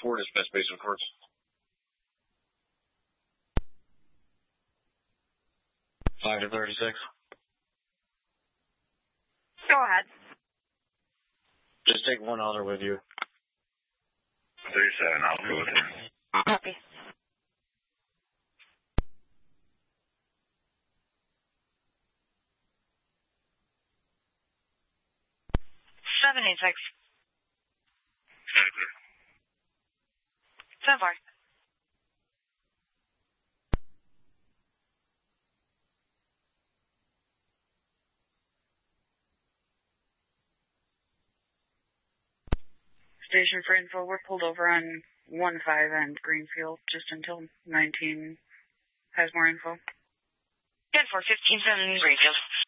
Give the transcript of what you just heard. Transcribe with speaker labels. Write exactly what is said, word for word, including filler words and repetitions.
Speaker 1: Ford is best base, of course. Five to thirty-six.
Speaker 2: Go ahead.
Speaker 1: Just take one other with you.
Speaker 3: thirty-seven, I'll go with her.
Speaker 2: Copy. seventy-six. So far. Station for info, we're pulled over on one five and Greenfield just until nineteen has more info.
Speaker 4: ten four, fifteen seven Greenfield.